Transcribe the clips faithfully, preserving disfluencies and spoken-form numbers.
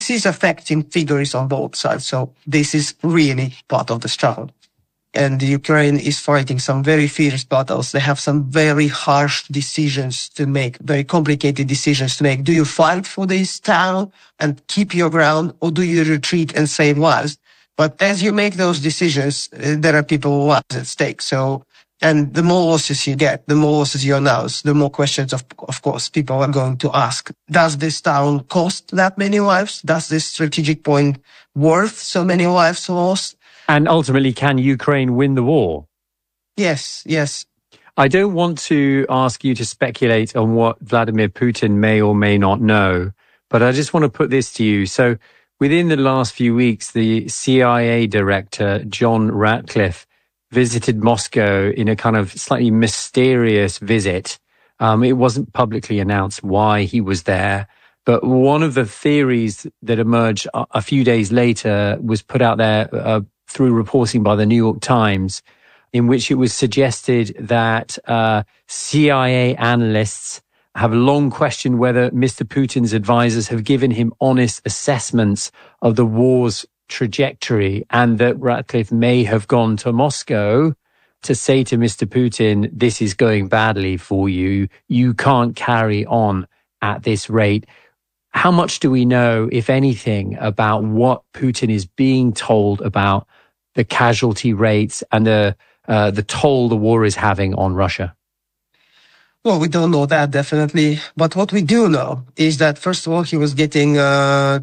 this is affecting figures on both sides. So this is really part of the struggle. And Ukraine is fighting some very fierce battles. They have some very harsh decisions to make, very complicated decisions to make. Do you fight for this town and keep your ground, or do you retreat and save lives? But as you make those decisions, uh, there are people's lives at stake. So, and the more losses you get, the more losses you announce, the more questions, of, of course, people are going to ask. Does this town cost that many lives? Does this strategic point worth so many lives lost? And ultimately, can Ukraine win the war? Yes, yes. I don't want to ask you to speculate on what Vladimir Putin may or may not know, but I just want to put this to you. So within the last few weeks, the C I A director, John Ratcliffe, visited Moscow in a kind of slightly mysterious visit. Um, it wasn't publicly announced why he was there. But one of the theories that emerged a, a few days later was put out there uh, through reporting by the New York Times, in which it was suggested that uh, C I A analysts have long questioned whether Mister Putin's advisors have given him honest assessments of the war's trajectory, and that Ratcliffe may have gone to Moscow to say to Mister Putin, this is going badly for you. You can't carry on at this rate. How much do we know, if anything, about what Putin is being told about the casualty rates and the uh, the toll the war is having on Russia? Well, we don't know that, definitely. But what we do know is that, first of all, he was getting uh,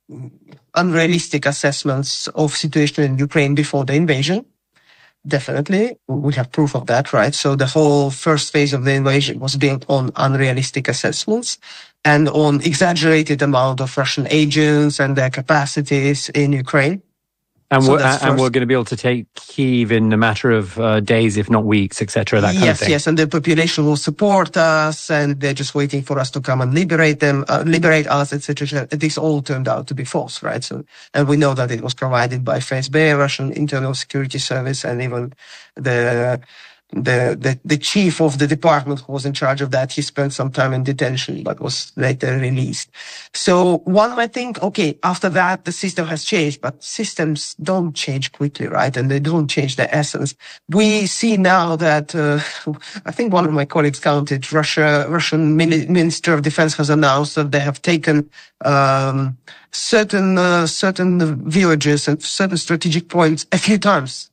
unrealistic assessments of situation in Ukraine before the invasion. Definitely. We have proof of that, right? So the whole first phase of the invasion was built on unrealistic assessments and on exaggerated amount of Russian agents and their capacities in Ukraine. And, so we're, and we're going to be able to take Kyiv in a matter of uh, days, if not weeks, et cetera, that kind yes, of thing. Yes, and the population will support us, and they're just waiting for us to come and liberate them, uh, liberate us, et cetera. This all turned out to be false, right? So, and we know that it was provided by F S B, Russian Internal Security Service, and even the the the the chief of the department who was in charge of that. He spent some time in detention, but was later released. So one might think, okay, after that the system has changed, but systems don't change quickly, right? And they don't change their essence. We see now that uh, I think one of my colleagues counted. Russia, Russian Minister of Defense has announced that they have taken um, certain uh, certain villages and certain strategic points a few times.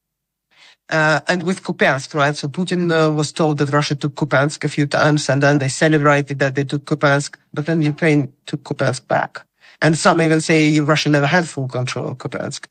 Uh, and with Kupiansk, right? So Putin uh, was told that Russia took Kupiansk a few times, and then they celebrated that they took Kupiansk, but then Ukraine took Kupiansk back. And some even say Russia never had full control of Kupiansk.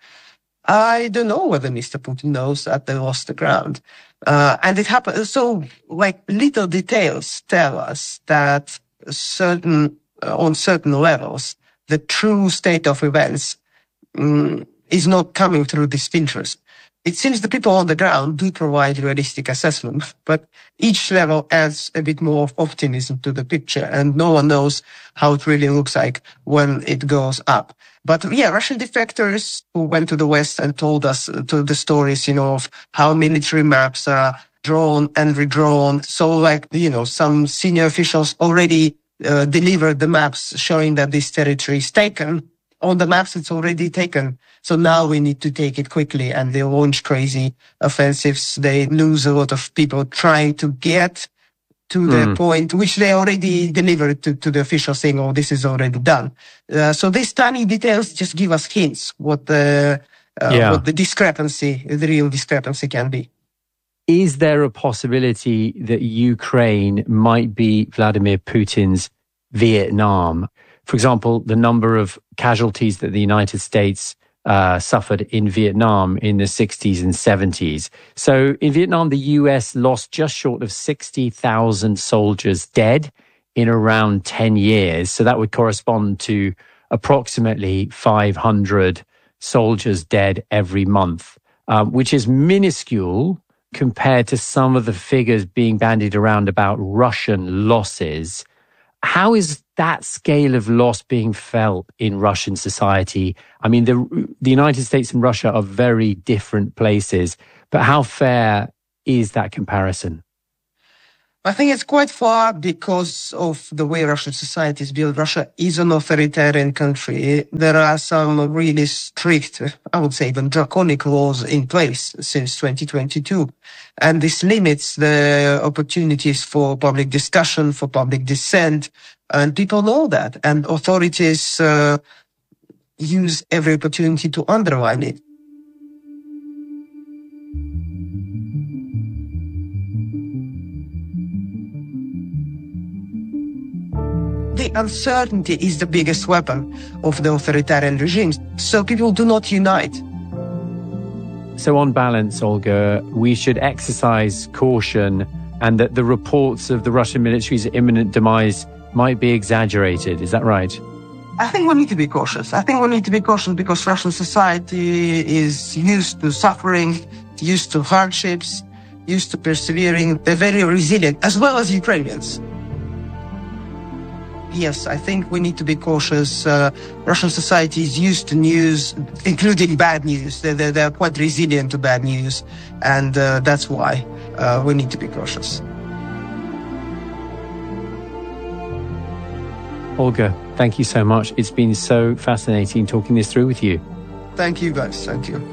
I don't know whether Mister Putin knows that they lost the ground. Uh, and it happened. So, like, little details tell us that certain, uh, on certain levels, the true state of events um, is not coming through these filters. It seems the people on the ground do provide realistic assessment, but each level adds a bit more of optimism to the picture, and no one knows how it really looks like when it goes up. But yeah, Russian defectors who went to the West and told us uh, to the stories, you know, of how military maps are drawn and redrawn. So, like, you know, some senior officials already uh, delivered the maps showing that this territory is taken. On the maps, it's already taken. So now we need to take it quickly, and they launch crazy offensives. They lose a lot of people trying to get to the mm. point, which they already delivered to, to the officials saying, oh, this is already done. Uh, so these tiny details just give us hints what the, uh, yeah. what the discrepancy, the real discrepancy can be. Is there a possibility that Ukraine might be Vladimir Putin's Vietnam? For example, the number of casualties that the United States uh, suffered in Vietnam in the sixties and seventies. So in Vietnam, the U S lost just short of sixty thousand soldiers dead in around ten years. So that would correspond to approximately five hundred soldiers dead every month, um, which is minuscule compared to some of the figures being bandied around about Russian losses. How is that scale of loss being felt in Russian society? I mean, the the United States and Russia are very different places, but how fair is that comparison? I think it's quite far because of the way Russian society is built. Russia is an authoritarian country. There are some really strict, I would say even draconic laws in place since twenty twenty-two. And this limits the opportunities for public discussion, for public dissent. And people know that. And authorities uh, use every opportunity to undermine it. The uncertainty is the biggest weapon of the authoritarian regimes. So people do not unite. So on balance, Olga, we should exercise caution, and that the reports of the Russian military's imminent demise might be exaggerated. Is that right? I think we need to be cautious. I think we need to be cautious because Russian society is used to suffering, used to hardships, used to persevering. They're very resilient, as well as Ukrainians. Yes, I think we need to be cautious. Uh, Russian society is used to news, including bad news. They're, they're, they're quite resilient to bad news, and uh, that's why uh, we need to be cautious. Olga, thank you so much. It's been so fascinating talking this through with you. Thank you, guys. Thank you.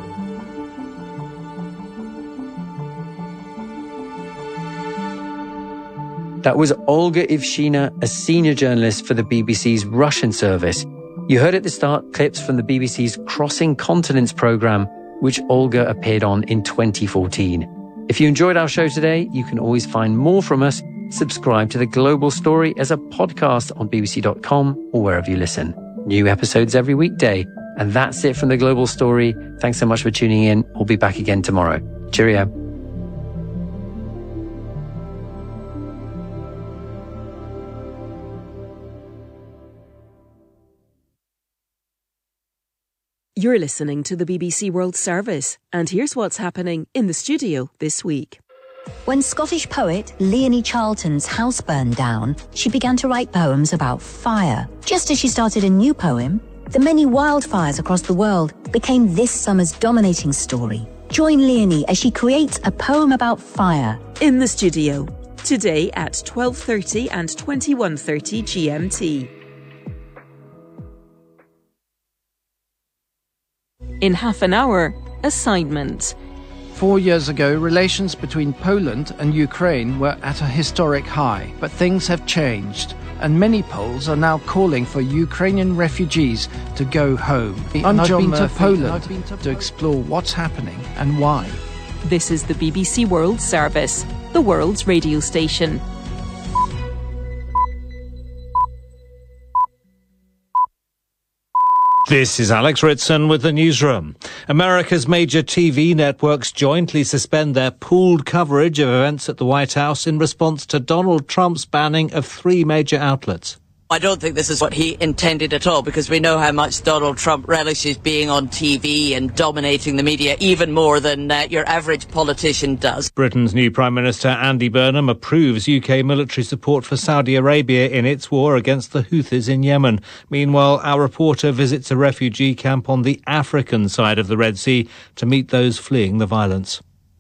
That was Olga Ivshina, a senior journalist for the B B C's Russian service. You heard at the start clips from the B B C's Crossing Continents programme, which Olga appeared on in twenty fourteen. If you enjoyed our show today, you can always find more from us. Subscribe to The Global Story as a podcast on b b c dot com or wherever you listen. New episodes every weekday. And that's it from The Global Story. Thanks so much for tuning in. We'll be back again tomorrow. Cheerio. You're listening to the B B C World Service, and here's what's happening in the studio this week. When Scottish poet Leonie Charlton's house burned down, she began to write poems about fire. Just as she started a new poem, the many wildfires across the world became this summer's dominating story. Join Leonie as she creates a poem about fire. In the studio, today at twelve thirty and twenty-one thirty G M T. In half an hour, assignment. Four years ago, relations between Poland and Ukraine were at a historic high, but things have changed, and many Poles are now calling for Ukrainian refugees to go home. And I've been to Poland been to to explore what's happening and why. This is the B B C World Service, the world's radio station. This is Alex Ritson with the newsroom. America's major T V networks jointly suspend their pooled coverage of events at the White House in response to Donald Trump's banning of three major outlets. I don't think this is what he intended at all, because we know how much Donald Trump relishes being on T V and dominating the media even more than uh, your average politician does. Britain's new Prime Minister Andy Burnham approves U K military support for Saudi Arabia in its war against the Houthis in Yemen. Meanwhile, our reporter visits a refugee camp on the African side of the Red Sea to meet those fleeing the violence.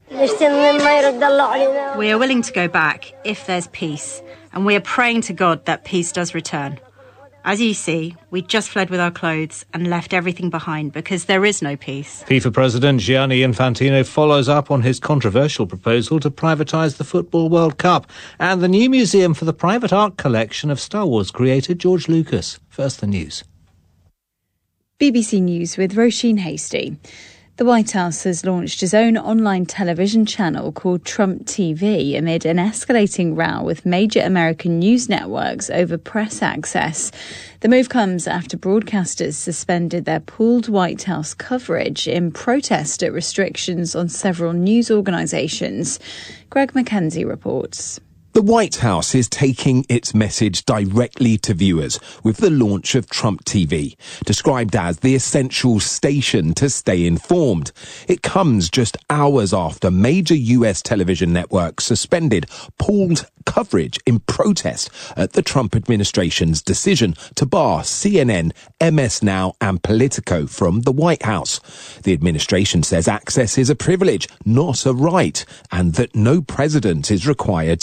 We are willing to go back if there's peace, and we are praying to God that peace does return. As you see, we just fled with our clothes and left everything behind because there is no peace. FIFA President Gianni Infantino follows up on his controversial proposal to privatise the Football World Cup and the new museum for the private art collection of Star Wars creator George Lucas. First, the news. B B C News with Roisin Hastie. The White House has launched its own online television channel called Trump T V amid an escalating row with major American news networks over press access. The move comes after broadcasters suspended their pooled White House coverage in protest at restrictions on several news organisations. Greg McKenzie reports. The White House is taking its message directly to viewers with the launch of Trump T V, described as the essential station to stay informed. It comes just hours after major U S television networks suspended pooled coverage in protest at the Trump administration's decision to bar C N N, M S Now and Politico from the White House. The administration says access is a privilege, not a right, and that no president is required to host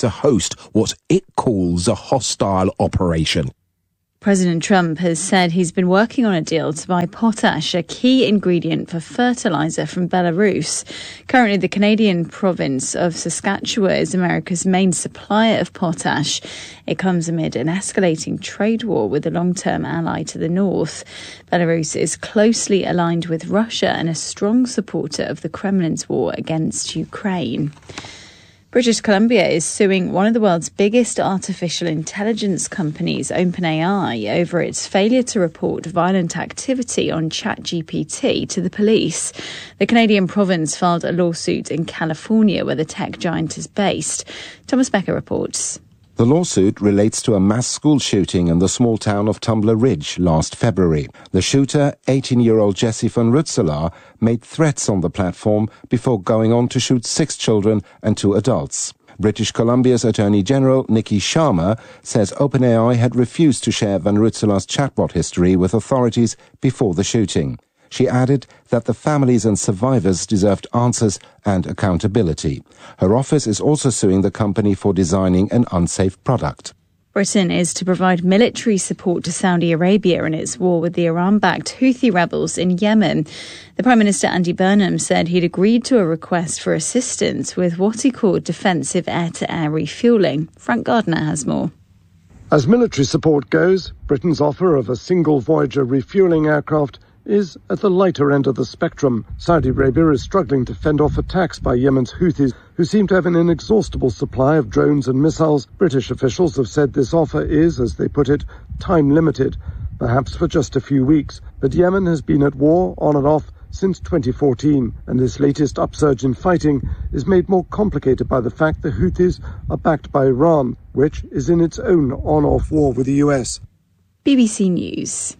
host what it calls a hostile operation. President Trump has said he's been working on a deal to buy potash, a key ingredient for fertilizer, from Belarus. Currently, the Canadian province of Saskatchewan is America's main supplier of potash. It comes amid an escalating trade war with a long-term ally to the north. Belarus is closely aligned with Russia and a strong supporter of the Kremlin's war against Ukraine. British Columbia is suing one of the world's biggest artificial intelligence companies, OpenAI, over its failure to report violent activity on ChatGPT to the police. The Canadian province filed a lawsuit in California, where the tech giant is based. Thomas Becker reports. The lawsuit relates to a mass school shooting in the small town of Tumbler Ridge last February. The shooter, eighteen-year-old Jesse van Rutselaar, made threats on the platform before going on to shoot six children and two adults. British Columbia's Attorney General, Nikki Sharma, says OpenAI had refused to share van Rutselaar's chatbot history with authorities before the shooting. She added that the families and survivors deserved answers and accountability. Her office is also suing the company for designing an unsafe product. Britain is to provide military support to Saudi Arabia in its war with the Iran-backed Houthi rebels in Yemen. The Prime Minister Andy Burnham said he'd agreed to a request for assistance with what he called defensive air-to-air refuelling. Frank Gardner has more. As military support goes, Britain's offer of a single Voyager refuelling aircraft is at the lighter end of the spectrum. Saudi Arabia is struggling to fend off attacks by Yemen's Houthis, who seem to have an inexhaustible supply of drones and missiles. British officials have said this offer is, as they put it, time-limited, perhaps for just a few weeks. But Yemen has been at war on and off since twenty fourteen, and this latest upsurge in fighting is made more complicated by the fact the Houthis are backed by Iran, which is in its own on-off war with the U S. B B C News.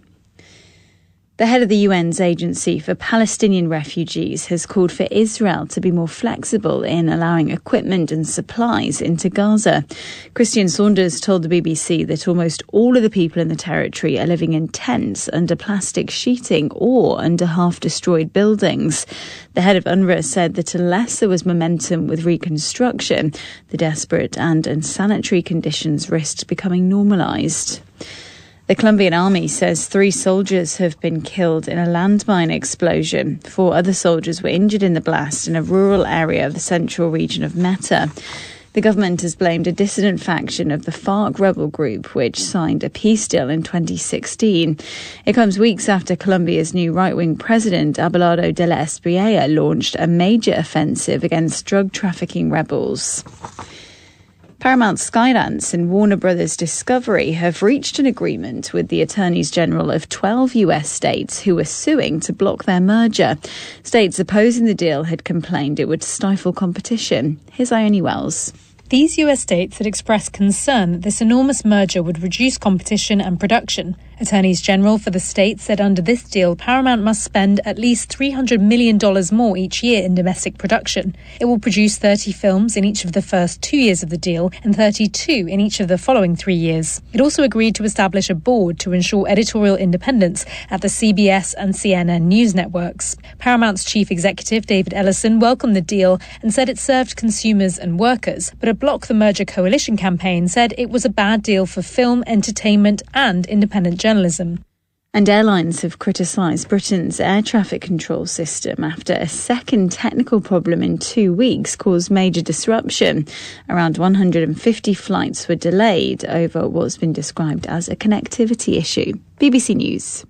The head of the U N's Agency for Palestinian Refugees has called for Israel to be more flexible in allowing equipment and supplies into Gaza. Christian Saunders told the B B C that almost all of the people in the territory are living in tents under plastic sheeting or under half-destroyed buildings. The head of UNRWA said that unless there was momentum with reconstruction, the desperate and unsanitary conditions risked becoming normalised. The Colombian army says three soldiers have been killed in a landmine explosion. Four other soldiers were injured in the blast in a rural area of the central region of Meta. The government has blamed a dissident faction of the FARC rebel group, which signed a peace deal in twenty sixteen. It comes weeks after Colombia's new right-wing president, Abelardo de la Espriella, launched a major offensive against drug trafficking rebels. Paramount Skydance and Warner Brothers Discovery have reached an agreement with the attorneys general of twelve U S states who are suing to block their merger. States opposing the deal had complained it would stifle competition. Here's Ione Wells. These U S states had expressed concern that this enormous merger would reduce competition and production. Attorneys General for the states said under this deal, Paramount must spend at least three hundred million dollars more each year in domestic production. It will produce thirty films in each of the first two years of the deal and thirty-two in each of the following three years. It also agreed to establish a board to ensure editorial independence at the C B S and C N N news networks. Paramount's chief executive, David Ellison, welcomed the deal and said it served consumers and workers, but a Block the Merger coalition campaign said it was a bad deal for film, entertainment and independent journalism. Journalism. And airlines have criticised Britain's air traffic control system after a second technical problem in two weeks caused major disruption. Around one hundred fifty flights were delayed over what's been described as a connectivity issue. B B C News.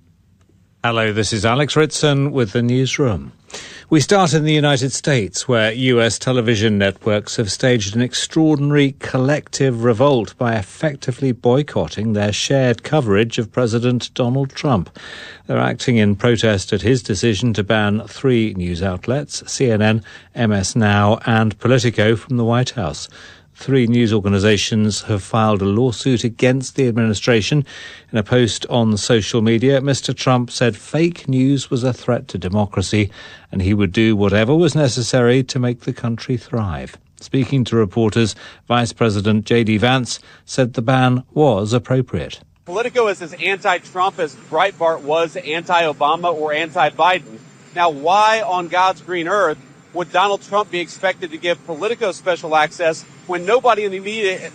Hello, this is Alex Ritson with the newsroom. We start in the United States, where U S television networks have staged an extraordinary collective revolt by effectively boycotting their shared coverage of President Donald Trump. They're acting in protest at his decision to ban three news outlets, C N N, M S Now and Politico, from the White House. Three news organisations have filed a lawsuit against the administration. In a post on social media, Mister Trump said fake news was a threat to democracy and he would do whatever was necessary to make the country thrive. Speaking to reporters, Vice President J D Vance said the ban was appropriate. Politico is as anti-Trump as Breitbart was anti-Obama or anti-Biden. Now, why on God's green earth would Donald Trump be expected to give Politico special access when nobody in the media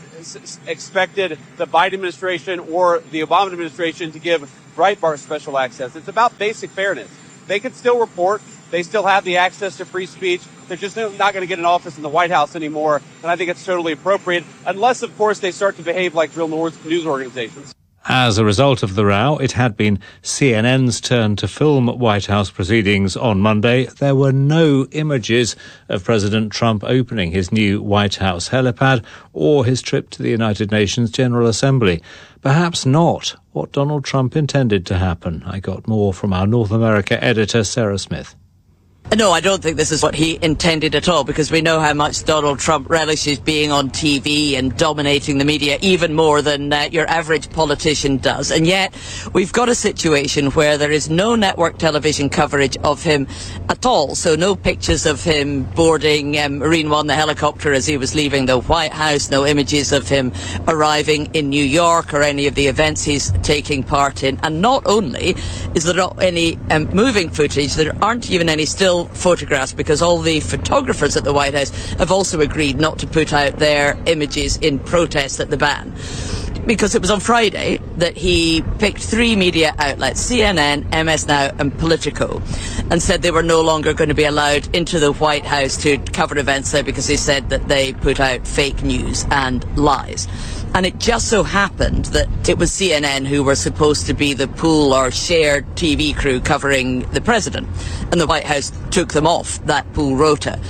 expected the Biden administration or the Obama administration to give Breitbart special access? It's about basic fairness. They can still report. They still have the access to free speech. They're just not going to get an office in the White House anymore. And I think it's totally appropriate, unless, of course, they start to behave like real news organizations. As a result of the row, it had been C N N's turn to film White House proceedings on Monday. There were no images of President Trump opening his new White House helipad or his trip to the United Nations General Assembly. Perhaps not what Donald Trump intended to happen. I got more from our North America editor, Sarah Smith. No, I don't think this is what he intended at all, because we know how much Donald Trump relishes being on T V and dominating the media even more than uh, your average politician does. And yet we've got a situation where there is no network television coverage of him at all. So no pictures of him boarding um, Marine One, the helicopter, as he was leaving the White House. No images of him arriving in New York or any of the events he's taking part in. And not only is there not any um, moving footage, there aren't even any still photographs, because all the photographers at the White House have also agreed not to put out their images in protest at the ban. Because it was on Friday that he picked three media outlets, C N N, M S Now and Politico, and said they were no longer going to be allowed into the White House to cover events there because he said that they put out fake news and lies. And it just so happened that it was C N N who were supposed to be the pool or shared T V crew covering the president. And the White House took them off that pool rota.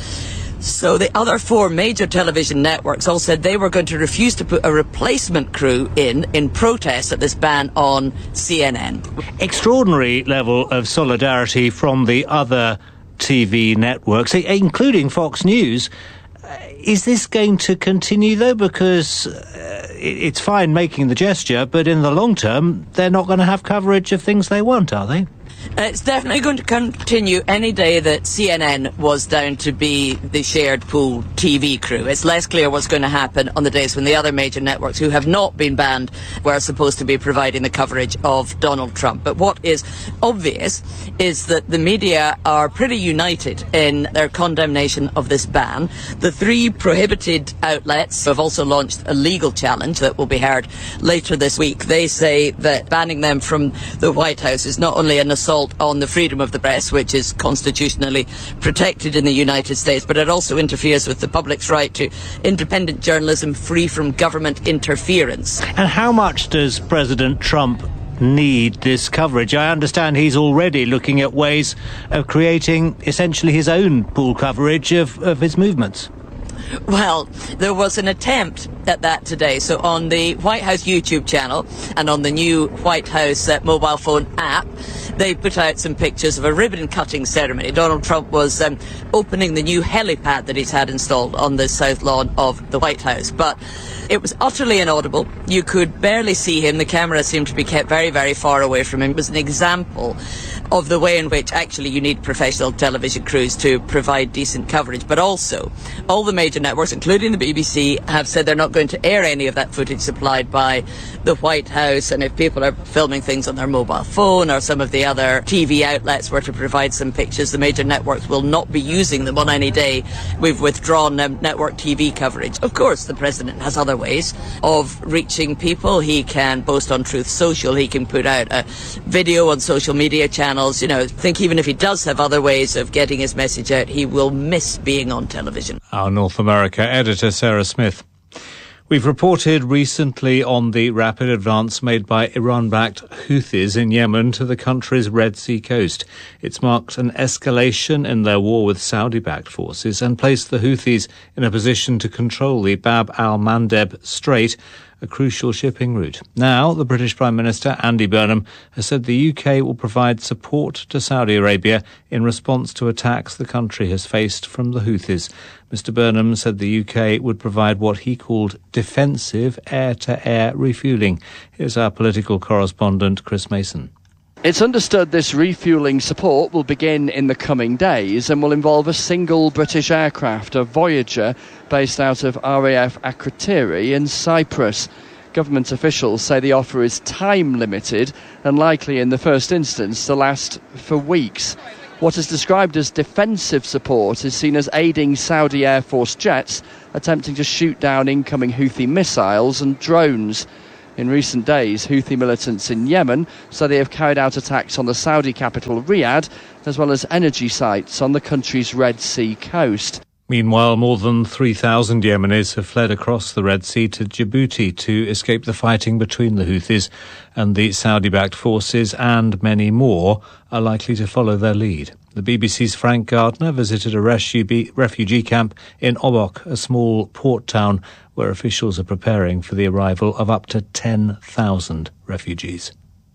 So the other four major television networks all said they were going to refuse to put a replacement crew in, in protest at this ban on C N N. Extraordinary level of solidarity from the other T V networks, including Fox News. Is this going to continue, though? Because uh, it's fine making the gesture, but in the long term, they're not going to have coverage of things they want, are they? Uh, it's definitely going to continue any day that C N N was down to be the shared pool T V crew. It's less clear what's going to happen on the days when the other major networks who have not been banned were supposed to be providing the coverage of Donald Trump. But what is obvious is that the media are pretty united in their condemnation of this ban. The three prohibited outlets have also launched a legal challenge that will be heard later this week. They say that banning them from the White House is not only an assault on the freedom of the press, which is constitutionally protected in the United States, but it also interferes with the public's right to independent journalism free from government interference. And how much does President Trump need this coverage? I understand he's already looking at ways of creating essentially his own pool coverage of, of his movements. Well, there was an attempt at that today. So on the White House YouTube channel and on the new White House uh, mobile phone app, they put out some pictures of a ribbon-cutting ceremony. Donald Trump was um, opening the new helipad that he's had installed on the south lawn of the White House. But it was utterly inaudible. You could barely see him. The camera seemed to be kept very, very far away from him. It was an example of the way in which actually you need professional television crews to provide decent coverage. But also, all the major networks, including the B B C, have said they're not going to air any of that footage supplied by the White House. And if people are filming things on their mobile phone or some of the other T V outlets were to provide some pictures, the major networks will not be using them on any day. We've withdrawn um, network T V coverage. Of course, the president has other ways of reaching people. He can post on Truth Social. He can put out a video on social media channels. You know, I think even if he does have other ways of getting his message out, he will miss being on television. Our North America editor, Sarah Smith. We've reported recently on the rapid advance made by Iran-backed Houthis in Yemen to the country's Red Sea coast. It's marked an escalation in their war with Saudi-backed forces and placed the Houthis in a position to control the Bab al-Mandeb Strait, a crucial shipping route. Now, the British Prime Minister, Andy Burnham, has said the U K will provide support to Saudi Arabia in response to attacks the country has faced from the Houthis. Mister Burnham said the U K would provide what he called defensive air-to-air refuelling. Here's our political correspondent, Chris Mason. It's understood this refuelling support will begin in the coming days and will involve a single British aircraft, a Voyager, based out of R A F Akrotiri in Cyprus. Government officials say the offer is time-limited and likely in the first instance to last for weeks. What is described as defensive support is seen as aiding Saudi Air Force jets attempting to shoot down incoming Houthi missiles and drones. In recent days, Houthi militants in Yemen say they have carried out attacks on the Saudi capital Riyadh, as well as energy sites on the country's Red Sea coast. Meanwhile, more than three thousand Yemenis have fled across the Red Sea to Djibouti to escape the fighting between the Houthis and the Saudi-backed forces, and many more are likely to follow their lead. The B B C's Frank Gardner visited a refugee camp in Obok, a small port town where officials are preparing for the arrival of up to ten thousand refugees.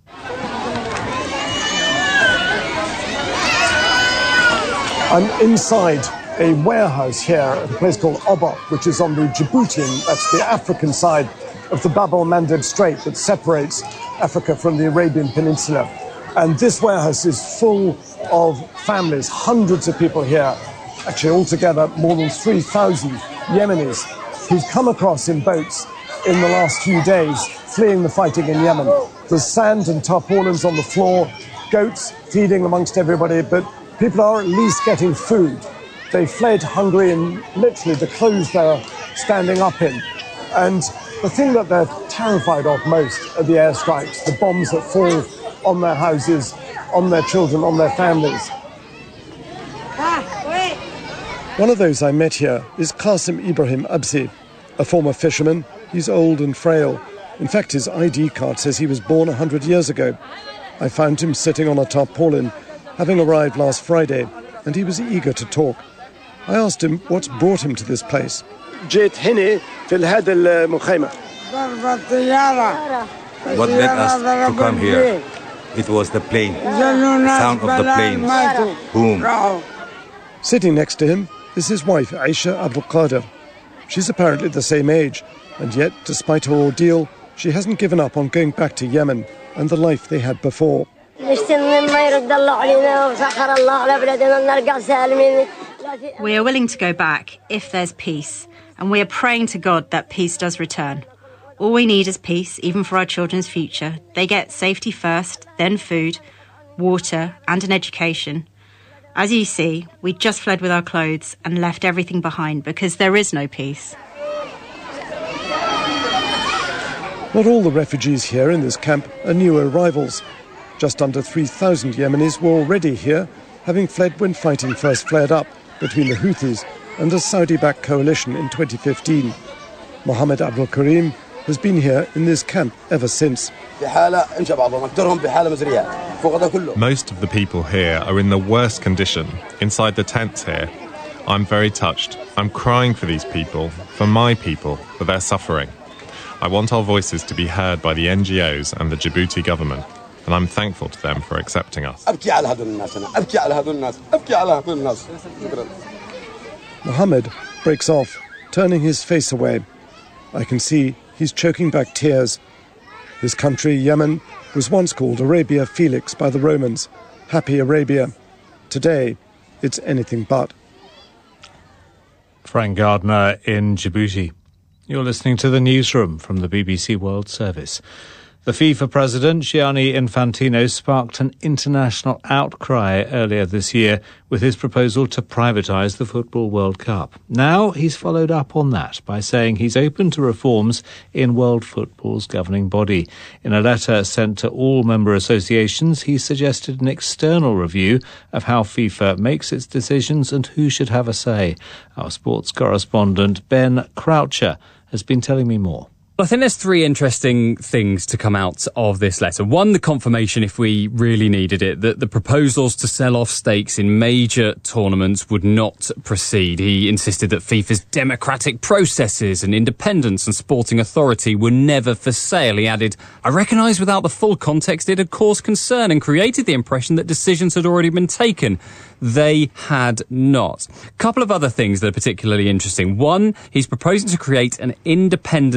I'm inside a warehouse here at a place called Obok, which is on the Djiboutian, that's the African side of the Bab el-Mandeb Strait that separates Africa from the Arabian Peninsula. And this warehouse is full of families, hundreds of people here, actually altogether more than three thousand Yemenis who've come across in boats in the last few days, fleeing the fighting in Yemen. There's sand and tarpaulins on the floor, goats feeding amongst everybody, but people are at least getting food. They fled hungry and literally the clothes they're standing up in. And the thing that they're terrified of most are the airstrikes, the bombs that fall on their houses, on their children, on their families. One of those I met here is Qasim Ibrahim Absi, a former fisherman. He's old and frail. In fact, his I D card says he was born one hundred years ago. I found him sitting on a tarpaulin, having arrived last Friday, and he was eager to talk. I asked him what's brought him to this place. What led us to come here? It was the plane, the sound of the planes, boom. Sitting next to him is his wife, Aisha Abdul Qadir. She's apparently the same age, and yet, despite her ordeal, she hasn't given up on going back to Yemen and the life they had before. We are willing to go back if there's peace, and we are praying to God that peace does return. All we need is peace, even for our children's future. They get safety first, then food, water, and an education. As you see, we just fled with our clothes and left everything behind because there is no peace. Not all the refugees here in this camp are new arrivals. Just under three thousand Yemenis were already here, having fled when fighting first flared up between the Houthis and the Saudi-backed coalition in twenty fifteen. Mohammed Abdul Karim has been here in this camp ever since. Most of the people here are in the worst condition, inside the tents here. I'm very touched. I'm crying for these people, for my people, for their suffering. I want our voices to be heard by the N G Os and the Djibouti government, and I'm thankful to them for accepting us. Mohammed breaks off, turning his face away. I can see he's choking back tears. This country, Yemen, was once called Arabia Felix by the Romans, Happy Arabia. Today, it's anything but. Frank Gardner in Djibouti. You're listening to the newsroom from the B B C World Service. The FIFA president, Gianni Infantino, sparked an international outcry earlier this year with his proposal to privatise the Football World Cup. Now he's followed up on that by saying he's open to reforms in world football's governing body. In a letter sent to all member associations, he suggested an external review of how FIFA makes its decisions and who should have a say. Our sports correspondent, Ben Croucher, has been telling me more. I think there's three interesting things to come out of this letter. One, the confirmation, if we really needed it, that the proposals to sell off stakes in major tournaments would not proceed. He insisted that FIFA's democratic processes and independence and sporting authority were never for sale. He added, I recognise without the full context it had caused concern and created the impression that decisions had already been taken. They had not. A couple of other things that are particularly interesting. One, he's proposing to create an independent external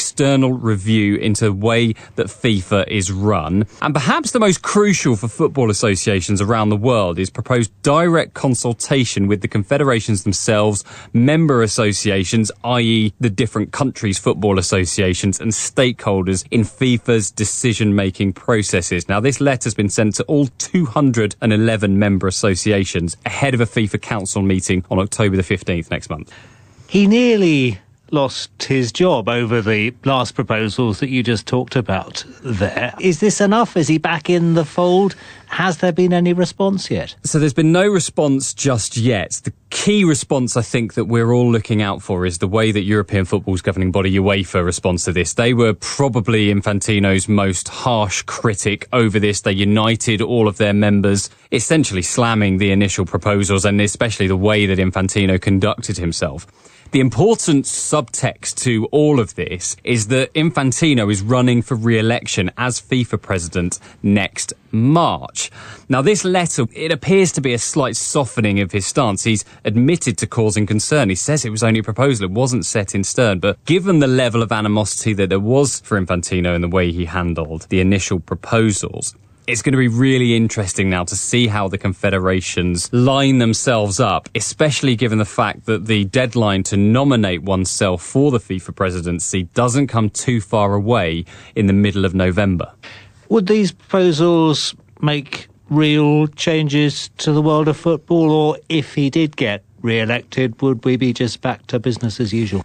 external review into the way that FIFA is run. And perhaps the most crucial for football associations around the world is proposed direct consultation with the confederations themselves, member associations, that is the different countries' football associations, and stakeholders in FIFA's decision-making processes. Now, this letter's been sent to all two hundred eleven member associations ahead of a FIFA Council meeting on October the fifteenth next month. He nearly lost his job over the last proposals that you just talked about there. Is this enough? Is he back in the fold? Has there been any response yet? So there's been no response just yet. The key response I think that we're all looking out for is the way that European football's governing body UEFA responds to this. They were probably Infantino's most harsh critic over this. They united all of their members, essentially slamming the initial proposals and especially the way that Infantino conducted himself. The important subtext to all of this is that Infantino is running for re-election as FIFA president next March. Now, this letter, it appears to be a slight softening of his stance. He's admitted to causing concern. He says it was only a proposal, it wasn't set in stone. But given the level of animosity that there was for Infantino and the way he handled the initial proposals, it's going to be really interesting now to see how the confederations line themselves up, especially given the fact that the deadline to nominate oneself for the FIFA presidency doesn't come too far away in the middle of November. Would these proposals make real changes to the world of football, or if he did get re-elected, would we be just back to business as usual?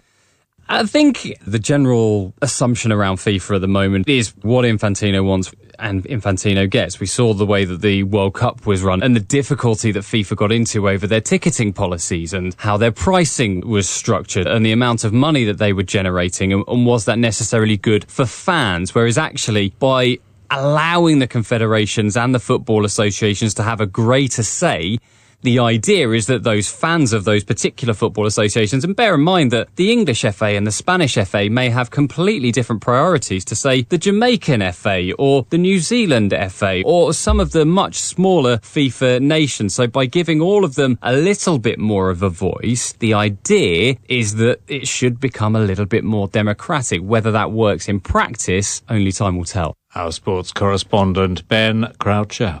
I think the general assumption around FIFA at the moment is what Infantino wants and Infantino gets. We saw the way that the World Cup was run and the difficulty that FIFA got into over their ticketing policies and how their pricing was structured and the amount of money that they were generating, and, and was that necessarily good for fans? Whereas actually, by allowing the confederations and the football associations to have a greater say, the idea is that those fans of those particular football associations, and bear in mind that the English F A and the Spanish F A may have completely different priorities to, say, the Jamaican F A or the New Zealand F A or some of the much smaller FIFA nations. So by giving all of them a little bit more of a voice, the idea is that it should become a little bit more democratic. Whether that works in practice, only time will tell. Our sports correspondent, Ben Croucher.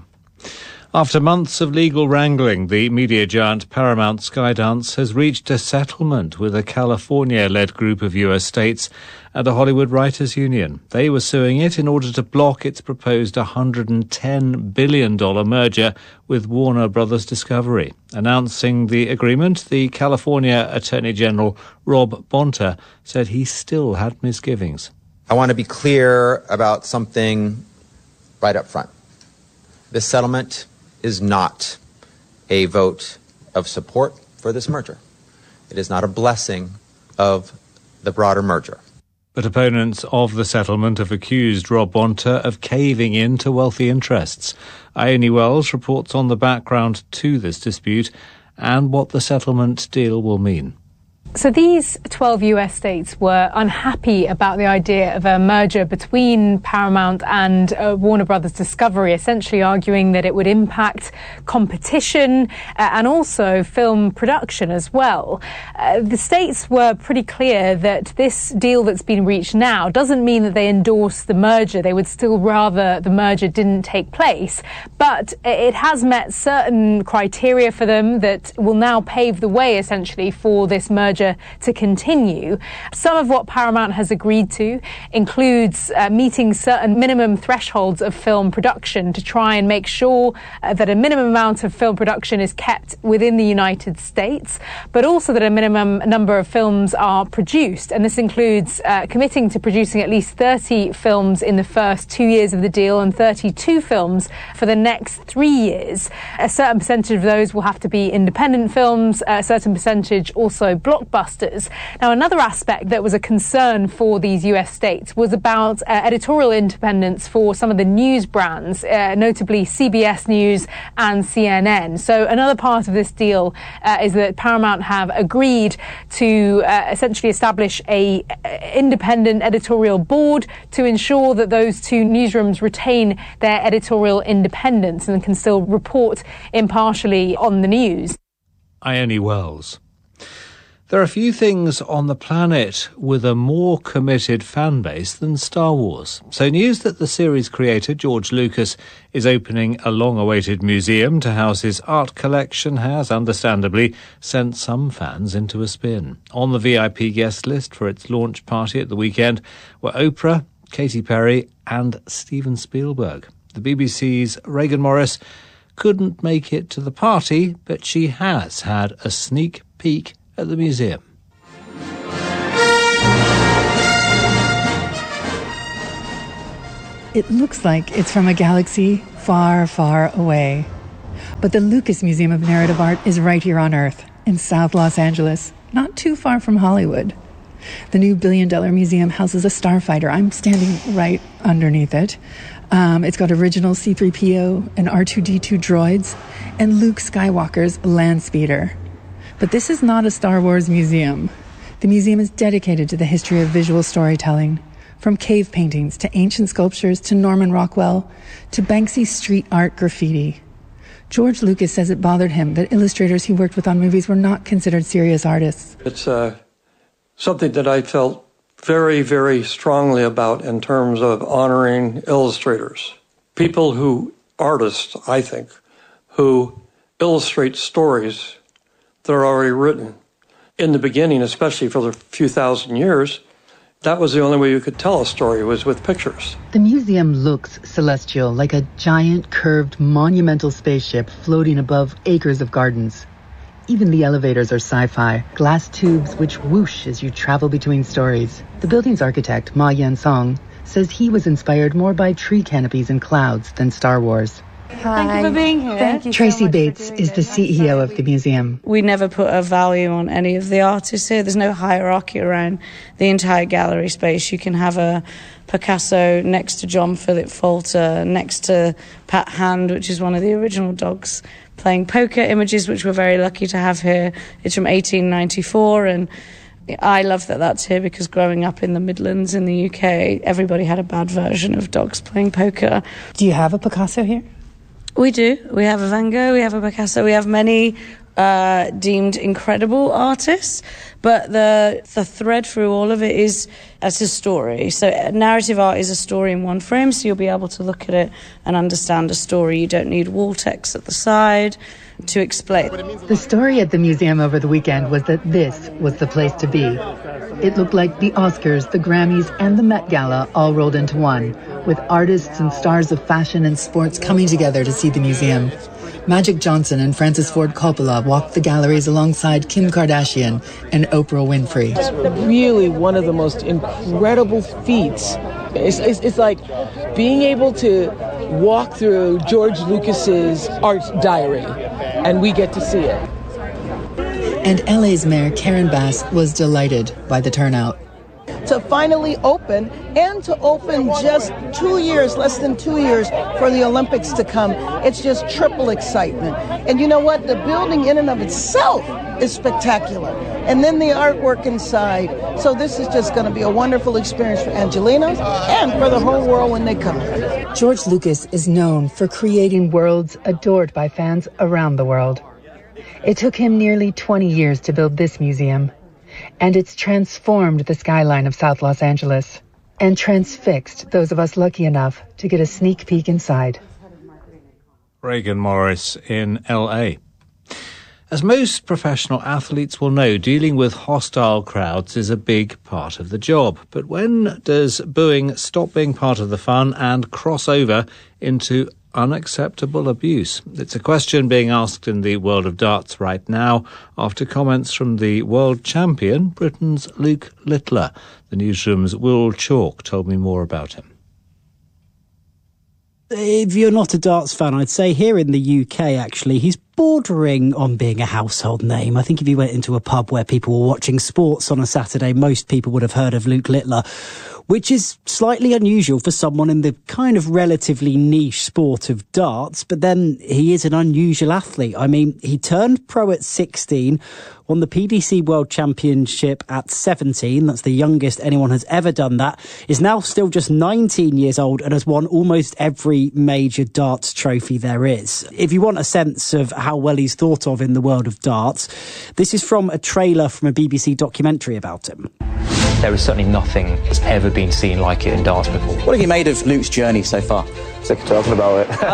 After months of legal wrangling, the media giant Paramount Skydance has reached a settlement with a California-led group of U S states and the Hollywood Writers Union. They were suing it in order to block its proposed one hundred ten billion dollars merger with Warner Brothers Discovery. Announcing the agreement, the California Attorney General Rob Bonta said he still had misgivings. I want to be clear about something right up front. This settlement is not a vote of support for this merger. It is not a blessing of the broader merger. But opponents of the settlement have accused Rob Bonta of caving in to wealthy interests. Ione Wells reports on the background to this dispute and what the settlement deal will mean. So these twelve U S states were unhappy about the idea of a merger between Paramount and uh, Warner Brothers Discovery, essentially arguing that it would impact competition uh, and also film production as well. Uh, the states were pretty clear that this deal that's been reached now doesn't mean that they endorse the merger. They would still rather the merger didn't take place. But it has met certain criteria for them that will now pave the way, essentially, for this merger to continue. Some of what Paramount has agreed to includes uh, meeting certain minimum thresholds of film production to try and make sure uh, that a minimum amount of film production is kept within the United States, but also that a minimum number of films are produced. And this includes uh, committing to producing at least thirty films in the first two years of the deal and thirty-two films for the next three years. A certain percentage of those will have to be independent films, a certain percentage also blockbusters. Now, another aspect that was a concern for these U S states was about uh, editorial independence for some of the news brands, uh, notably C B S News and C N N. So another part of this deal uh, is that Paramount have agreed to uh, essentially establish a uh, independent editorial board to ensure that those two newsrooms retain their editorial independence and can still report impartially on the news. Ione Wells. There are few things on the planet with a more committed fan base than Star Wars. So news that the series creator, George Lucas, is opening a long-awaited museum to house his art collection has, understandably, sent some fans into a spin. On the V I P guest list for its launch party at the weekend were Oprah, Katy Perry and Steven Spielberg. The B B C's Reagan Morris couldn't make it to the party, but she has had a sneak peek at the museum. It looks like it's from a galaxy far, far away. But the Lucas Museum of Narrative Art is right here on Earth, in South Los Angeles, not too far from Hollywood. The new billion-dollar museum houses a starfighter. I'm standing right underneath it. Um, it's got original C three P O and R two D two droids and Luke Skywalker's land speeder. But this is not a Star Wars museum. The museum is dedicated to the history of visual storytelling, from cave paintings to ancient sculptures to Norman Rockwell to Banksy's street art graffiti. George Lucas says it bothered him that illustrators he worked with on movies were not considered serious artists. It's uh, something that I felt very, very strongly about in terms of honoring illustrators. People who, artists, I think, who illustrate stories that are already written. In the beginning, especially for the few thousand years, that was the only way you could tell a story, was with pictures. The museum looks celestial, like a giant, curved, monumental spaceship floating above acres of gardens. Even the elevators are sci-fi, glass tubes which whoosh as you travel between stories. The building's architect, Ma Yan-song, says he was inspired more by tree canopies and clouds than Star Wars. Hi. Thank you for being here. Thank you. Tracy so Bates is the C E O of the museum. We never put a value on any of the artists here. There's no hierarchy around the entire gallery space. You can have a Picasso next to John Philip Falter, next to Pat Hand, which is one of the original dogs playing poker, images which we're very lucky to have here. It's from eighteen ninety-four, and I love that that's here because growing up in the Midlands in the U K, everybody had a bad version of dogs playing poker. Do you have a Picasso here? We do. We have a Van Gogh, we have a Picasso, we have many uh, deemed incredible artists, but the the thread through all of it is as a story. So narrative art is a story in one frame, so you'll be able to look at it and understand a story. You don't need wall text at the side to explain. The story at the museum over the weekend was that this was the place to be. It looked like the Oscars, the Grammys, and the Met Gala all rolled into one, with artists and stars of fashion and sports coming together to see the museum. Magic Johnson and Francis Ford Coppola walked the galleries alongside Kim Kardashian and Oprah Winfrey. It's really one of the most incredible feats. It's, it's, it's like being able to walk through George Lucas's art diary, and we get to see it. And L A's Mayor Karen Bass was delighted by the turnout. To finally open, and to open just two years, less than two years for the Olympics to come, it's just triple excitement. And you know what? The building in and of itself is spectacular. And then the artwork inside. So this is just going to be a wonderful experience for Angelinos and for the whole world when they come. George Lucas is known for creating worlds adored by fans around the world. It took him nearly twenty years to build this museum, and it's transformed the skyline of South Los Angeles and transfixed those of us lucky enough to get a sneak peek inside. Reagan Morris in L A. As most professional athletes will know, dealing with hostile crowds is a big part of the job. But when does booing stop being part of the fun and cross over into unacceptable abuse? It's a question being asked in the world of darts right now after comments from the world champion, Britain's Luke Littler. The newsroom's Will Chalk told me more about him. If you're not a darts fan, I'd say here in the U K, actually, he's bordering on being a household name. I think if you went into a pub where people were watching sports on a Saturday, most people would have heard of Luke Littler. which is slightly unusual for someone in the kind of relatively niche sport of darts. But then he is an unusual athlete. I mean, he turned pro at sixteen, won the P D C World Championship at seventeen. That's the youngest anyone has ever done that. Is now still just nineteen years old and has won almost every major darts trophy there is. If you want a sense of how well he's thought of in the world of darts, this is from a trailer from a B B C documentary about him. There is certainly nothing that's ever been seen like it in darts before. What have you made of Luke's journey so far? Sick of talking about it.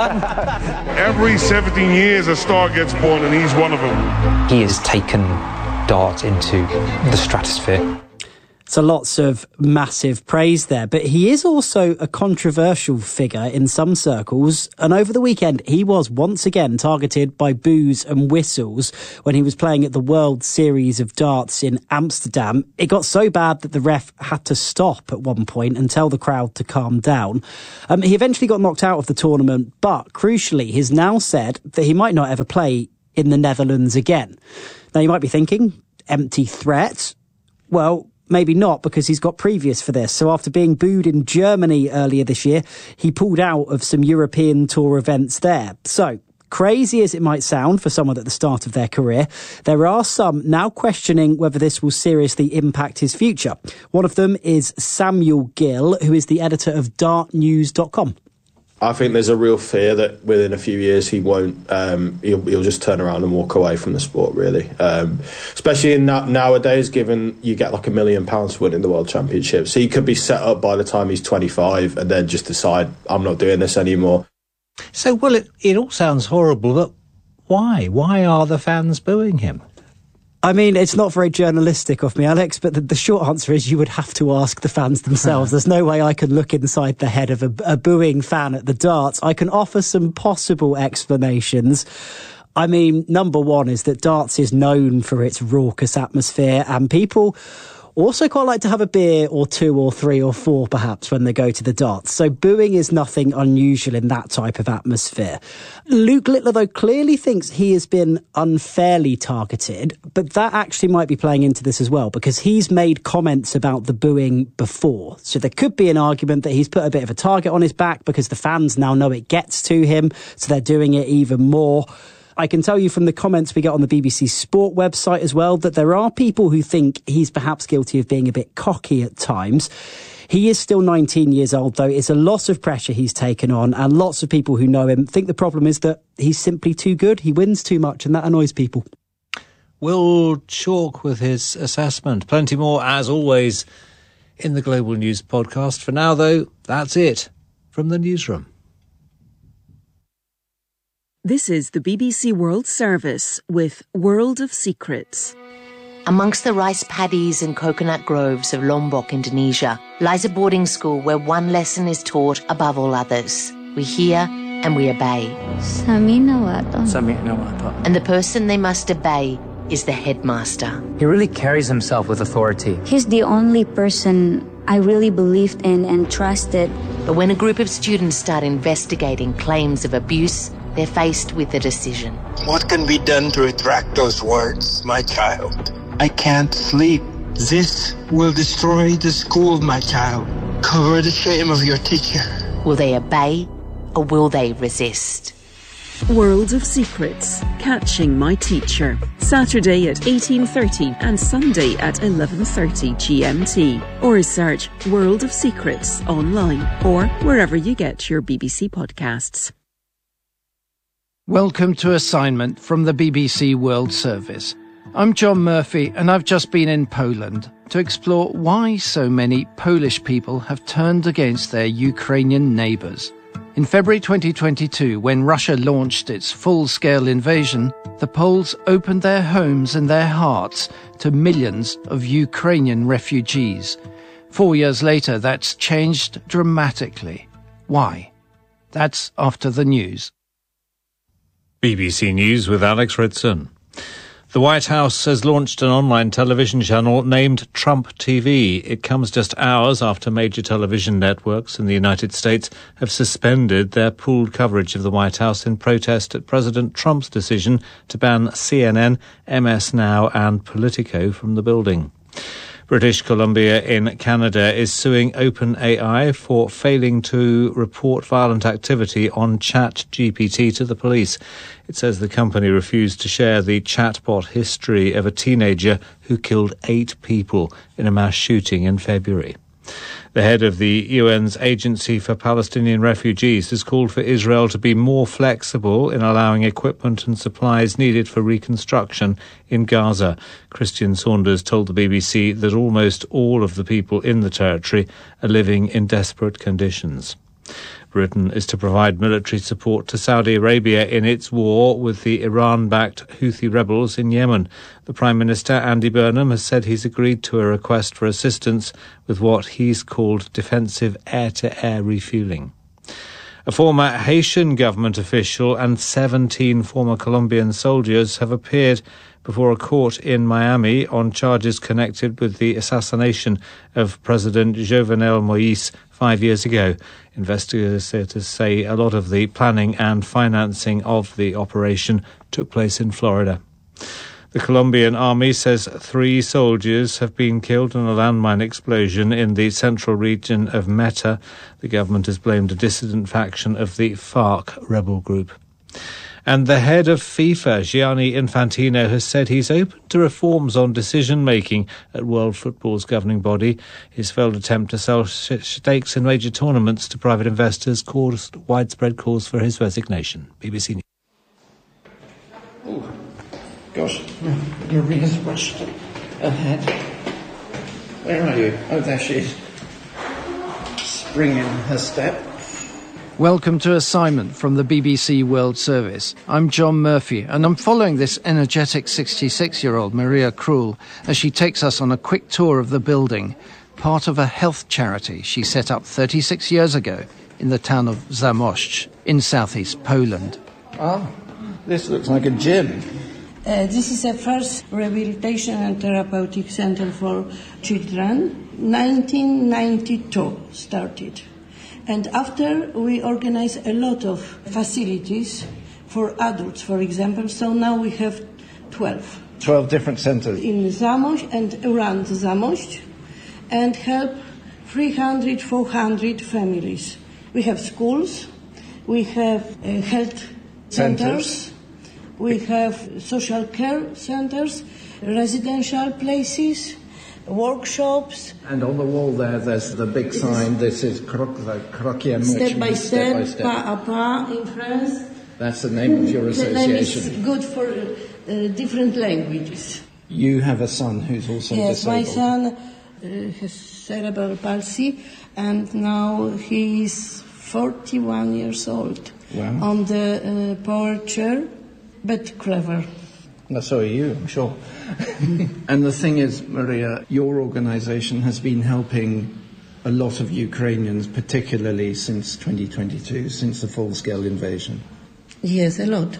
Every seventeen years a star gets born and he's one of them. He has taken darts into the stratosphere. So lots of massive praise there, but he is also a controversial figure in some circles. And over the weekend, he was once again targeted by boos and whistles when he was playing at the World Series of Darts in Amsterdam. It got so bad that the ref had to stop at one point and tell the crowd to calm down. Um, he eventually got knocked out of the tournament, but crucially, he's now said that he might not ever play in the Netherlands again. Now, you might be thinking, empty threat? Well, maybe not, because he's got previous for this. So after being booed in Germany earlier this year, he pulled out of some European tour events there. So, crazy as it might sound for someone at the start of their career, there are some now questioning whether this will seriously impact his future. One of them is Samuel Gill, who is the editor of dart news dot com. I think there's a real fear that within a few years he won't, um, he'll, he'll just turn around and walk away from the sport, really. Um, especially in na- nowadays, given you get like a million pounds for winning the World Championship. So he could be set up by the time he's twenty-five and then just decide, I'm not doing this anymore. So, well, it, it all sounds horrible, but why? Why are the fans booing him? I mean, it's not very journalistic of me, Alex, but the, the short answer is you would have to ask the fans themselves. There's no way I can look inside the head of a, a booing fan at the darts. I can offer some possible explanations. I mean, number one is that darts is known for its raucous atmosphere, and people also quite like to have a beer or two or three or four perhaps when they go to the darts. So booing is nothing unusual in that type of atmosphere. Luke Littler, though, clearly thinks he has been unfairly targeted, but that actually might be playing into this as well, because he's made comments about the booing before. So there could be an argument that he's put a bit of a target on his back because the fans now know it gets to him, so they're doing it even more. I can tell you from the comments we get on the B B C Sport website as well that there are people who think he's perhaps guilty of being a bit cocky at times. He is still nineteen years old, though. It's a lot of pressure he's taken on, and lots of people who know him think the problem is that he's simply too good. He wins too much, and that annoys people. Will chalk with his assessment. Plenty more, as always, in the Global News podcast. For now, though, that's it from the newsroom. This is the B B C World Service with World of Secrets. Amongst the rice paddies and coconut groves of Lombok, Indonesia, lies a boarding school where one lesson is taught above all others. We hear and we obey. Sami nawato. Sami nawato. And the person they must obey is the headmaster. He really carries himself with authority. He's the only person I really believed in and trusted. But when a group of students start investigating claims of abuse, they're faced with a decision. What can be done to retract those words, my child? I can't sleep. This will destroy the school, my child. Cover the shame of your teacher. Will they obey or will they resist? World of Secrets, Catching My Teacher. Saturday at eighteen thirty and Sunday at eleven thirty G M T. Or search World of Secrets online or wherever you get your B B C podcasts. Welcome to Assignment from the B B C World Service. I'm John Murphy, and I've just been in Poland to explore why so many Polish people have turned against their Ukrainian neighbours. In February twenty twenty-two, when Russia launched its full-scale invasion, the Poles opened their homes and their hearts to millions of Ukrainian refugees. Four years later, that's changed dramatically. Why? That's after the news. B B C News with Alex Ritson. The White House has launched an online television channel named Trump T V. It comes just hours after major television networks in the United States have suspended their pooled coverage of the White House in protest at President Trump's decision to ban C N N, M S Now and Politico from the building. British Columbia in Canada is suing OpenAI for failing to report violent activity on ChatGPT to the police. It says the company refused to share the chatbot history of a teenager who killed eight people in a mass shooting in February. The head of the U N's Agency for Palestinian Refugees has called for Israel to be more flexible in allowing equipment and supplies needed for reconstruction in Gaza. Christian Saunders told the B B C that almost all of the people in the territory are living in desperate conditions. Britain is to provide military support to Saudi Arabia in its war with the Iran-backed Houthi rebels in Yemen. The Prime Minister, Andy Burnham, has said he's agreed to a request for assistance with what he's called defensive air-to-air refuelling. A former Haitian government official and seventeen former Colombian soldiers have appeared before a court in Miami on charges connected with the assassination of President Jovenel Moïse five years ago. Investigators say a lot of the planning and financing of the operation took place in Florida. The Colombian army says three soldiers have been killed in a landmine explosion in the central region of Meta. The government has blamed a dissident faction of the FARC rebel group. And the head of FIFA, Gianni Infantino, has said he's open to reforms on decision-making at World Football's governing body. His failed attempt to sell stakes in major tournaments to private investors caused widespread calls for his resignation. B B C News. Oh, gosh, Maria's rushed ahead. Where are you? Oh, there she is. Spring in her step. Welcome to Assignment from the B B C World Service. I'm John Murphy, and I'm following this energetic sixty-six-year-old Maria Krul as she takes us on a quick tour of the building, part of a health charity she set up thirty-six years ago in the town of Zamość in southeast Poland. Oh, this looks like a gym. Uh, this is the first rehabilitation and therapeutic center for children. nineteen ninety-two started. And after, we organize a lot of facilities for adults, for example. So now we have twelve. twelve different centers. In Zamość and around Zamość, and help three hundred, four hundred families. We have schools, we have uh, health centers, centers, we have social care centers, residential places, workshops. And on the wall there, there's the big sign. This is Croquem, step by step, step, pas à pas in France. That's the name of your association. The name is good for uh, different languages. You have a son who's also yes, disabled. Yes, my son uh, has cerebral palsy, and now he's forty-one years old. Wow. On the uh, power chair, but clever. And so are you, I'm sure. And the thing is, Maria, your organisation has been helping a lot of Ukrainians, particularly since twenty twenty-two, since the full-scale invasion. Yes, a lot.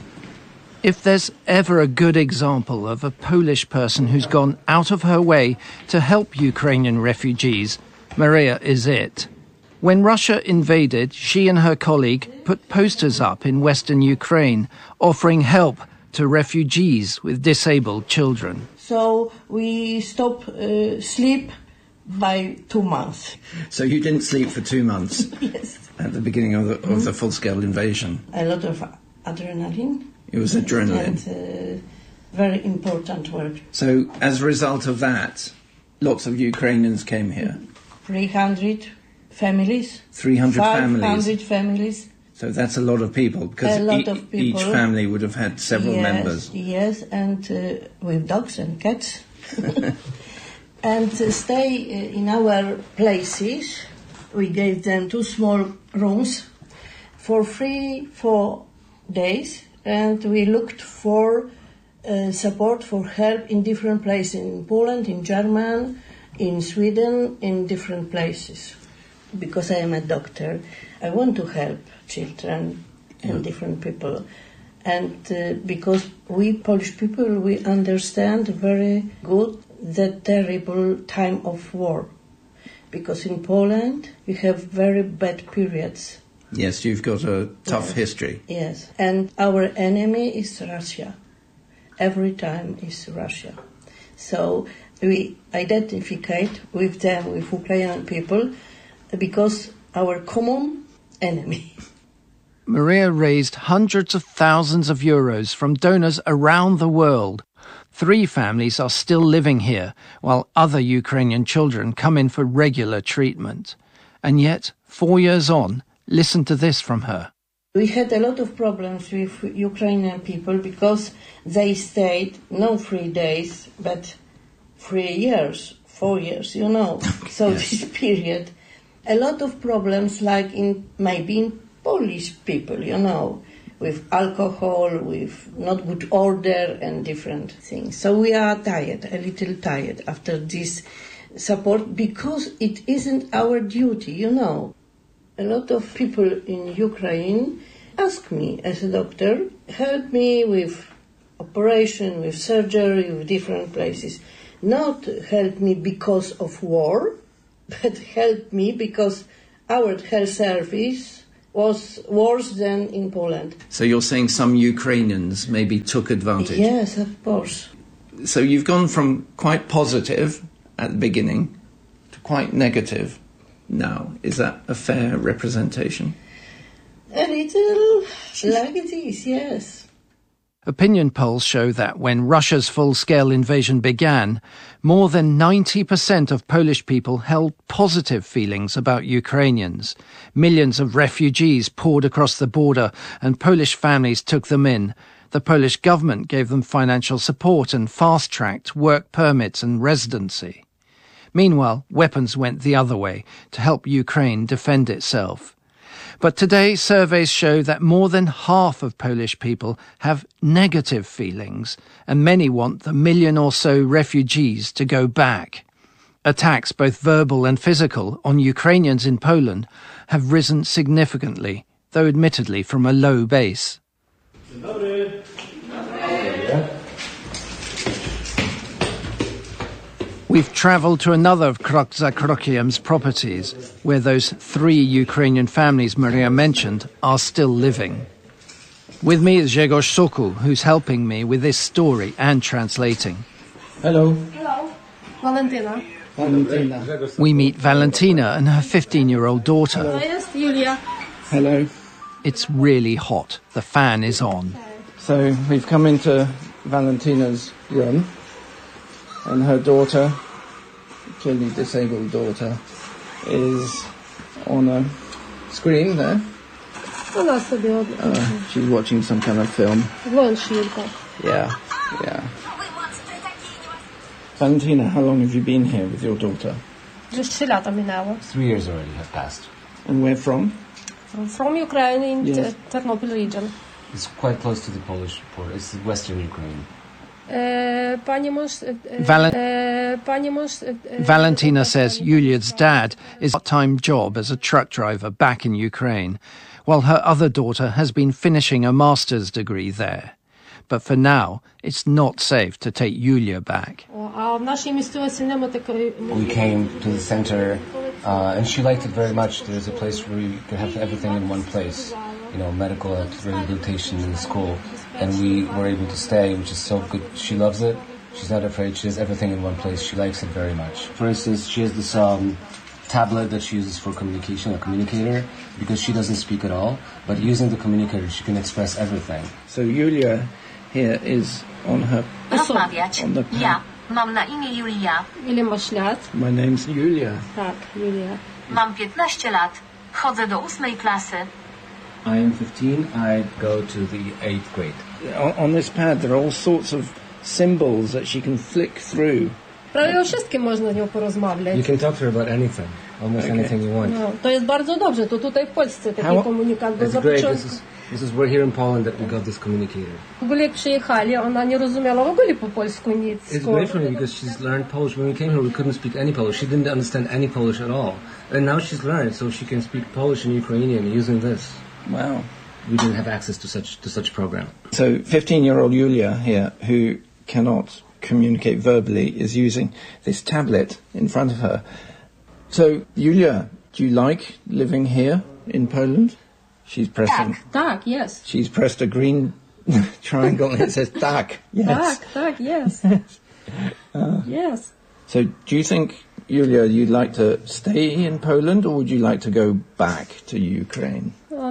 If there's ever a good example of a Polish person who's gone out of her way to help Ukrainian refugees, Maria is it. When Russia invaded, she and her colleague put posters up in western Ukraine offering help to refugees with disabled children. So we stopped uh, sleep by two months. So you didn't sleep for two months? Yes. At the beginning of the, mm-hmm. of the full-scale invasion? A lot of adrenaline. It was adrenaline. And uh, very important work. So as a result of that, lots of Ukrainians came here? three hundred families. three hundred families? five hundred families. So that's a lot of people, because e- of people. Each family would have had several yes, members. Yes, and uh, with dogs and cats. And uh, stay uh, in our places. We gave them two small rooms for three, four days, and we looked for uh, support, for help in different places, in Poland, in Germany, in Sweden, in different places. Because I am a doctor, I want to help children and yeah. different people. And uh, because we Polish people, we understand very good the terrible time of war. Because in Poland, we have very bad periods. Yes, you've got a tough yes. history. Yes, and our enemy is Russia. Every time is Russia. So we identify with them, with Ukrainian people, because our common enemy. Maria raised hundreds of thousands of euros from donors around the world. Three families are still living here, while other Ukrainian children come in for regular treatment. And yet, four years on, listen to this from her. We had a lot of problems with Ukrainian people because they stayed not three days, but three years, four years, you know. So yes. This period, a lot of problems like in maybe in Polish people, you know, with alcohol, with not good order and different things. So we are tired, a little tired after this support because it isn't our duty, you know. A lot of people in Ukraine ask me as a doctor, help me with operation, with surgery, with different places. Not help me because of war, but help me because our health service was worse than in Poland. So you're saying some Ukrainians maybe took advantage? Yes, of course. So you've gone from quite positive at the beginning to quite negative now. Is that a fair representation? A little like it is, yes. Opinion polls show that when Russia's full-scale invasion began, more than ninety percent of Polish people held positive feelings about Ukrainians. Millions of refugees poured across the border and Polish families took them in. The Polish government gave them financial support and fast-tracked work permits and residency. Meanwhile, weapons went the other way to help Ukraine defend itself. But today, surveys show that more than half of Polish people have negative feelings, and many want the million or so refugees to go back. Attacks, both verbal and physical, on Ukrainians in Poland have risen significantly, though admittedly from a low base. We've travelled to another of Krok za Krokiem's properties, where those three Ukrainian families Maria mentioned are still living. With me is Grzegorz Sokół, who's helping me with this story and translating. Hello. Hello. Valentina. Valentina. We meet Valentina and her fifteen-year-old daughter. Yes, Julia. Hello. It's really hot. The fan is on. So we've come into Valentina's room. And her daughter, clearly disabled daughter, is on a screen there. Uh, she's watching some kind of film. Yeah, yeah. Valentina, how long have you been here with your daughter? Three years already have passed. And where from? From Ukraine in Yes. Ternopil region. It's quite close to the Polish border. It's western Ukraine. Val- Valentina says Yulia's dad is a part-time job as a truck driver back in Ukraine, while her other daughter has been finishing a master's degree there. But for now, it's not safe to take Yulia back. We came to the center, uh, and she liked it very much. There's a place where you can have everything in one place, you know, medical rehabilitation in the school. And we were able to stay, which is so good. She loves it. She's not afraid. She has everything in one place. She likes it very much. For instance, she has this um, tablet that she uses for communication, a communicator, because she doesn't speak at all. But using the communicator, she can express everything. So Julia here is on her... Rozmawiać. On the Ja. Mam na imię Julia. Ile masz lat? My name's Julia. Tak, Julia. Mam piętnaście lat. Chodzę do ósmej klasy. I am fifteen. I go to the eighth grade. On, on this pad there are all sorts of symbols that she can flick through. Prawie o wszystkim można z nią porozmawiać. You can talk to her about anything. Almost Okay. anything you want. No, to jest bardzo dobrze. To tutaj w Polsce taki How- komunikat był It's za great. This początku. is, this is we're here in Poland that we got this communicator. W ogóle jak przyjechali, ona nie rozumiała w ogóle po polsku nic. It's great for me because she's learned Polish. When we came here, we couldn't speak any Polish. She didn't understand any Polish at all. And now she's learned, so she can speak Polish and Ukrainian using this. Wow. We didn't have access to such to such program. So fifteen-year-old Julia here, who cannot communicate verbally, is using this tablet in front of her. So, Julia, do you like living here in Poland? She's pressing... Tak, tak, yes. She's pressed a green triangle and it says tak. Yes. Tak, tak, yes. Uh, Yes. So do you think, Julia, you'd like to stay in Poland, or would you like to go back to Ukraine?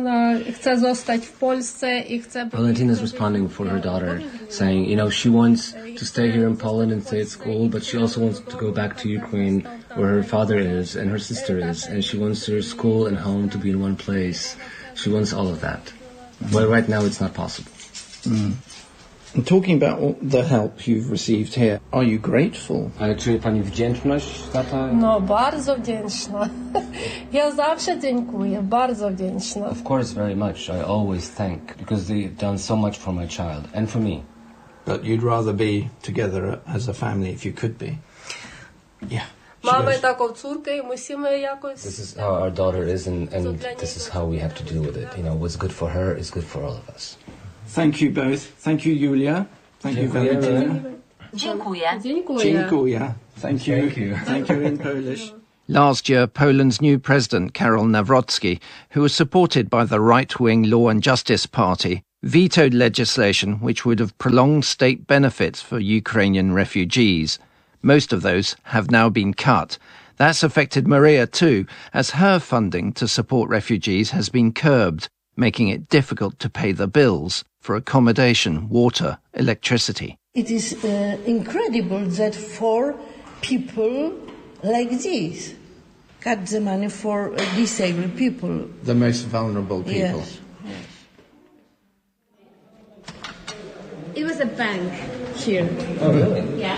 Valentina is responding for her daughter, saying, you know, she wants to stay here in Poland and stay at school, but she also wants to go back to Ukraine, where her father is and her sister is, and she wants her school and home to be in one place. She wants all of that. Mm. But right now it's not possible. Mm. And talking about all the help you've received here, are you grateful? Ale czuje pani wdzięczność za to? No, bardzo wdzięczna. Ja zawsze dziękuję, bardzo wdzięczna. Of course, very much. I always thank, because they've done so much for my child and for me. But you'd rather be together as a family if you could be. Yeah. Mamy taką córkę i musimy jakoś... This is how our daughter is, and, and this is how we have to deal with it. You know, what's good for her is good for all of us. Thank you both. Thank you, Julia. Thank you, Valentina. Dziękuję. Dziękuję. Thank you. Thank you. Thank you in Polish. Last year, Poland's new president, Karol Nawrocki, who was supported by the right-wing Law and Justice Party, vetoed legislation which would have prolonged state benefits for Ukrainian refugees. Most of those have now been cut. That's affected Maria too, as her funding to support refugees has been curbed, making it difficult to pay the bills for accommodation, water, electricity. It is uh, incredible that for people like this cut the money for uh, disabled people. The most vulnerable people. Yes. Yes. It was a bank here. Oh, really? Yeah.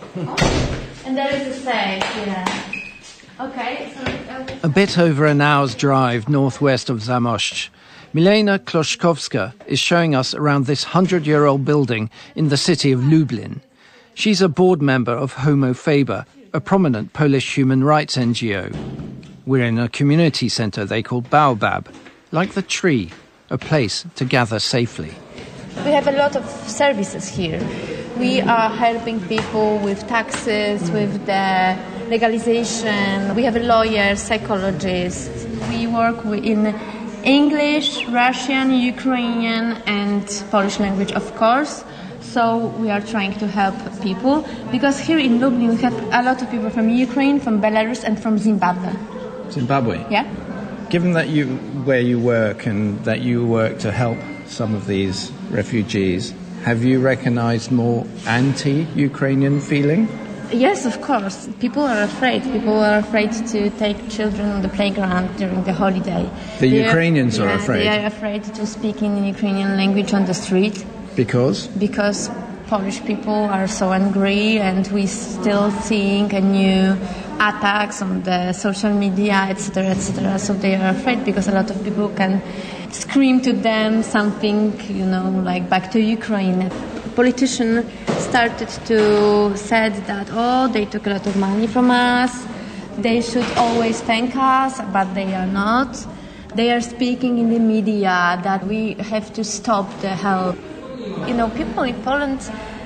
And there is a safe, yeah. Okay. So, A bit over an hour's drive northwest of Zamość, Milena Kloszkowska is showing us around this hundred-year-old building in the city of Lublin. She's a board member of Homo Faber, a prominent Polish human rights N G O. We're in a community centre they call Baobab, like the tree, a place to gather safely. we have a lot of services here. We are helping people with taxes, with the legalization. We have lawyers, psychologists. We work in English, Russian, Ukrainian, and Polish language, of course. So we are trying to help people because here in Lublin we have a lot of people from Ukraine, from Belarus, and from Zimbabwe. Zimbabwe? Yeah. Given that you where you work and that you work to help some of these refugees, have you recognized more anti-Ukrainian feeling? Yes, of course. People are afraid. People are afraid to take children on the playground during the holiday. The they Ukrainians are, are yeah, afraid? They are afraid to speak in Ukrainian language on the street. Because? Because Polish people are so angry, and we're still seeing a new attacks on the social media, et cetera, et cetera. So they are afraid because a lot of people can scream to them something, you know, like back to Ukraine. Politicians started to said that, oh, they took a lot of money from us. They should always thank us, but they are not. They are speaking in the media that we have to stop the help. You know, people in Poland,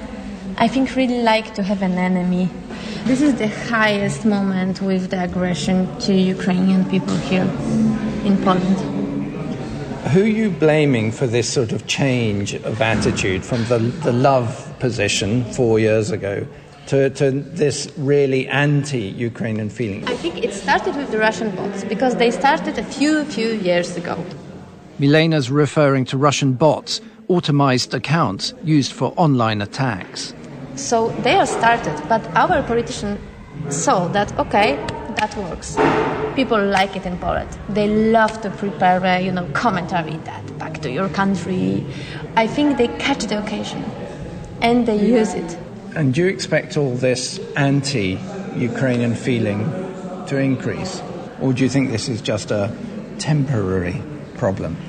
I think, really like to have an enemy. This is the highest moment with the aggression to Ukrainian people here in Poland. Who are you blaming for this sort of change of attitude from the, the love position four years ago to, to this really anti-Ukrainian feeling? I think it started with the Russian bots because they started a few, few years ago. Milena's referring to Russian bots, automized accounts used for online attacks. So they are started, but our politicians saw that, okay, that works. People like it in Poland. They love to prepare, uh, you know, commentary that back to your country. I think they catch the occasion and they use it. And do you expect all this anti-Ukrainian feeling to increase? Or do you think this is just a temporary problem?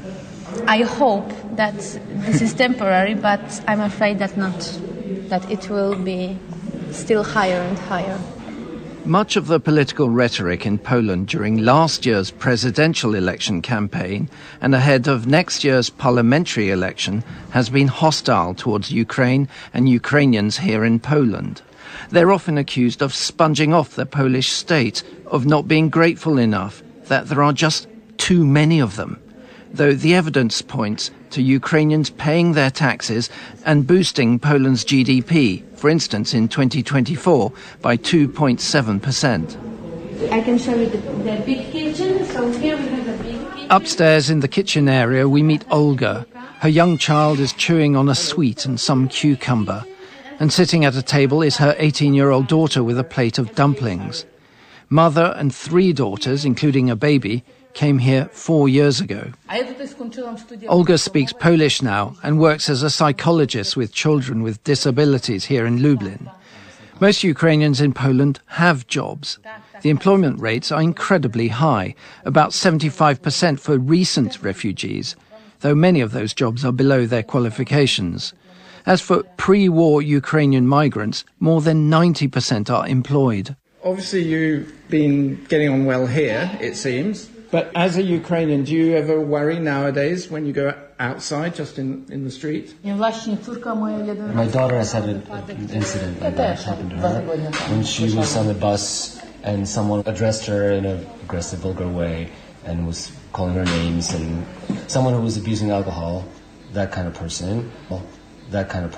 I hope that this is temporary, but I'm afraid that not, that it will be still higher and higher. Much of the political rhetoric in Poland during last year's presidential election campaign and ahead of next year's parliamentary election has been hostile towards Ukraine and Ukrainians here in Poland. They're often accused of sponging off the Polish state, of not being grateful enough, that there are just too many of them, though the evidence points to Ukrainians paying their taxes and boosting Poland's G D P, for instance in twenty twenty-four, by two point seven percent. I can show you the, the big kitchen. So here we have a big kitchen. Upstairs in the kitchen area we meet Olga. Her young child is chewing on a sweet and some cucumber. And sitting at a table is her eighteen-year-old daughter with a plate of dumplings. Mother and three daughters, including a baby, came here four years ago. Olga speaks Polish now and works as a psychologist with children with disabilities here in Lublin. Most Ukrainians in Poland have jobs. The employment rates are incredibly high, about seventy-five percent for recent refugees, though many of those jobs are below their qualifications. As for pre-war Ukrainian migrants, more than ninety percent are employed. Obviously, you've been getting on well here, it seems. But as a Ukrainian, do you ever worry nowadays when you go outside, just in, in the street? My daughter has had an incident like that happen to her when she was on the bus and someone addressed her in an aggressive, vulgar way and was calling her names, and someone who was abusing alcohol, that kind of person, well, that kind of